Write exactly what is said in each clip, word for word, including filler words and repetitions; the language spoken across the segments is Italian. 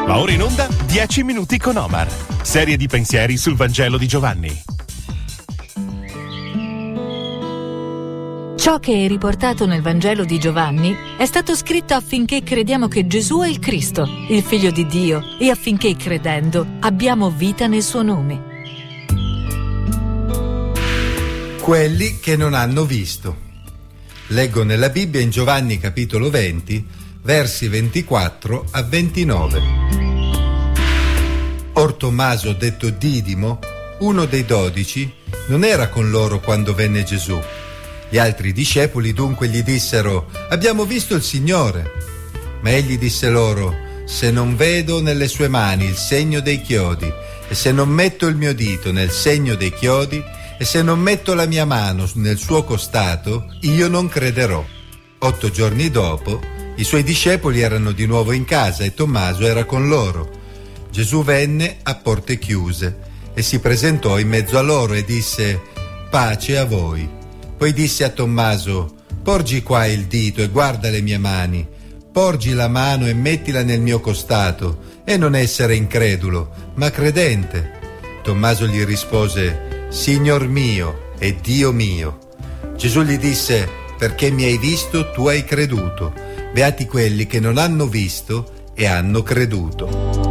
Va ora in onda dieci minuti con Omar. Serie di pensieri sul Vangelo di Giovanni. Ciò che è riportato nel Vangelo di Giovanni è stato scritto affinché crediamo che Gesù è il Cristo, il Figlio di Dio, e affinché, credendo, abbiamo vita nel suo nome. Quelli che non hanno visto. Leggo nella Bibbia in Giovanni capitolo venti, versi ventiquattro a ventinove. Or Tommaso, detto Didimo, uno dei dodici, non era con loro quando venne Gesù. Gli altri discepoli dunque gli dissero: abbiamo visto il Signore. Ma egli disse loro: se non vedo nelle sue mani il segno dei chiodi, e se non metto il mio dito nel segno dei chiodi, e se non metto la mia mano nel suo costato, io non crederò. Otto giorni dopo, i suoi discepoli erano di nuovo in casa e Tommaso era con loro. Gesù venne a porte chiuse e si presentò in mezzo a loro e disse: pace a voi. Poi disse a Tommaso: porgi qua il dito e guarda le mie mani, porgi la mano e mettila nel mio costato, e non essere incredulo, ma credente. Tommaso gli rispose: Signor mio e Dio mio. Gesù gli disse: perché mi hai visto, tu hai creduto. Beati quelli che non hanno visto e hanno creduto.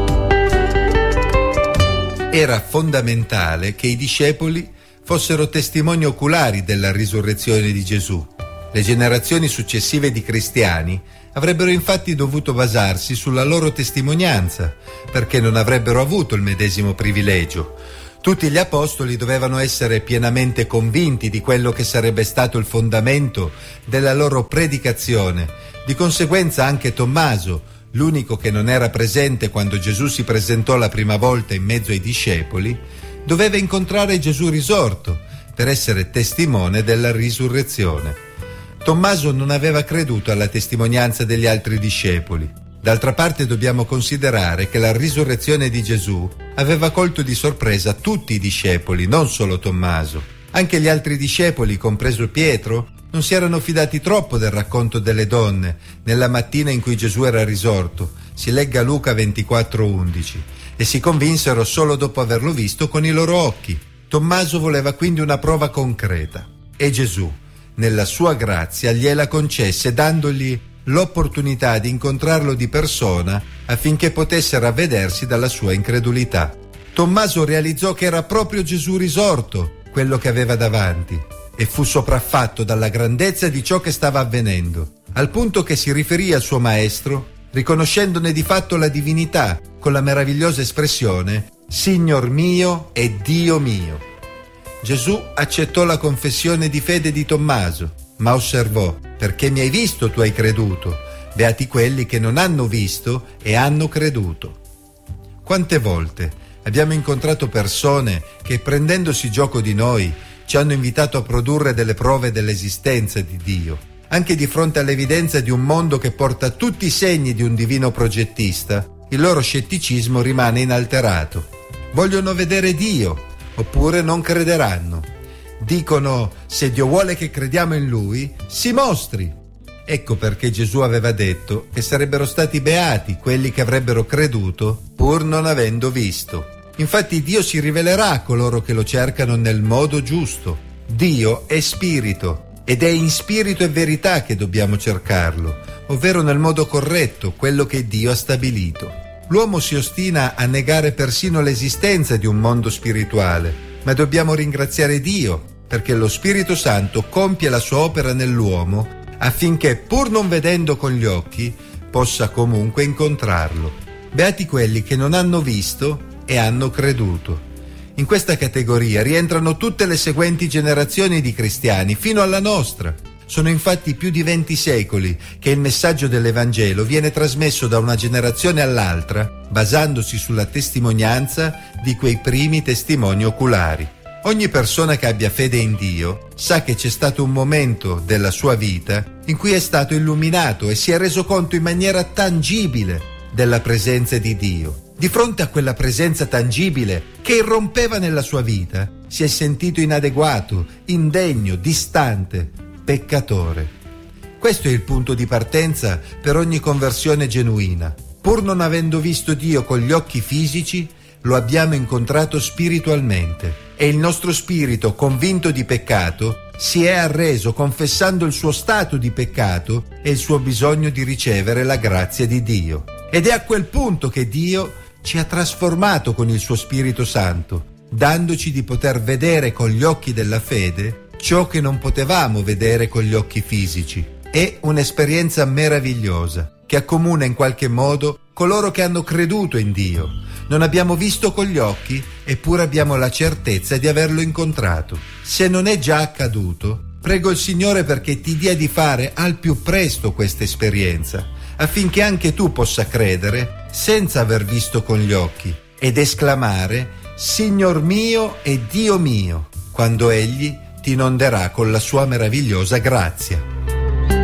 Era fondamentale che i discepoli fossero testimoni oculari della risurrezione di Gesù. Le generazioni successive di cristiani avrebbero infatti dovuto basarsi sulla loro testimonianza, perché non avrebbero avuto il medesimo privilegio. Tutti gli apostoli dovevano essere pienamente convinti di quello che sarebbe stato il fondamento della loro predicazione. Di conseguenza anche Tommaso, l'unico che non era presente quando Gesù si presentò la prima volta in mezzo ai discepoli, doveva incontrare Gesù risorto per essere testimone della risurrezione. Tommaso non aveva creduto alla testimonianza degli altri discepoli. D'altra parte dobbiamo considerare che la risurrezione di Gesù aveva colto di sorpresa tutti i discepoli, non solo Tommaso. Anche gli altri discepoli, compreso Pietro, non si erano fidati troppo del racconto delle donne nella mattina in cui Gesù era risorto, si legga Luca ventiquattro undici, e si convinsero solo dopo averlo visto con i loro occhi. Tommaso voleva quindi una prova concreta e Gesù, nella sua grazia, gliela concesse dandogli l'opportunità di incontrarlo di persona affinché potesse ravvedersi dalla sua incredulità. Tommaso realizzò che era proprio Gesù risorto quello che aveva davanti e fu sopraffatto dalla grandezza di ciò che stava avvenendo, al punto che si riferì al suo maestro riconoscendone di fatto la divinità con la meravigliosa espressione Signor mio e Dio mio. Gesù accettò la confessione di fede di Tommaso, ma osservò: perché mi hai visto tu hai creduto, beati quelli che non hanno visto e hanno creduto. Quante volte abbiamo incontrato persone che, prendendosi gioco di noi, ci hanno invitato a produrre delle prove dell'esistenza di Dio. Anche di fronte all'evidenza di un mondo che porta tutti i segni di un divino progettista, il loro scetticismo rimane inalterato. Vogliono vedere Dio, oppure non crederanno. Dicono: se Dio vuole che crediamo in Lui, si mostri. Ecco perché Gesù aveva detto che sarebbero stati beati quelli che avrebbero creduto pur non avendo visto. Infatti Dio si rivelerà a coloro che lo cercano nel modo giusto. Dio è spirito ed è in spirito e verità che dobbiamo cercarlo, ovvero nel modo corretto, quello che Dio ha stabilito. L'uomo si ostina a negare persino l'esistenza di un mondo spirituale, ma dobbiamo ringraziare Dio perché lo Spirito Santo compie la sua opera nell'uomo affinché, pur non vedendo con gli occhi, possa comunque incontrarlo. Beati quelli che non hanno visto e hanno creduto. In questa categoria rientrano tutte le seguenti generazioni di cristiani, fino alla nostra. Sono infatti più di venti secoli che il messaggio dell'Evangelo viene trasmesso da una generazione all'altra, basandosi sulla testimonianza di quei primi testimoni oculari. Ogni persona che abbia fede in Dio sa che c'è stato un momento della sua vita in cui è stato illuminato e si è reso conto in maniera tangibile della presenza di Dio. Di fronte a quella presenza tangibile che irrompeva nella sua vita, si è sentito inadeguato, indegno, distante, peccatore. Questo è il punto di partenza per ogni conversione genuina. Pur non avendo visto Dio con gli occhi fisici, lo abbiamo incontrato spiritualmente e il nostro spirito, convinto di peccato, si è arreso confessando il suo stato di peccato e il suo bisogno di ricevere la grazia di Dio. Ed è a quel punto che Dio ci ha trasformato con il suo Spirito Santo, dandoci di poter vedere con gli occhi della fede ciò che non potevamo vedere con gli occhi fisici. È un'esperienza meravigliosa che accomuna in qualche modo coloro che hanno creduto in Dio. Non abbiamo visto con gli occhi, eppure abbiamo la certezza di averlo incontrato. Se non è già accaduto, prego il Signore perché ti dia di fare al più presto questa esperienza, affinché anche tu possa credere senza aver visto con gli occhi ed esclamare «Signor mio e Dio mio», quando Egli ti inonderà con la sua meravigliosa grazia.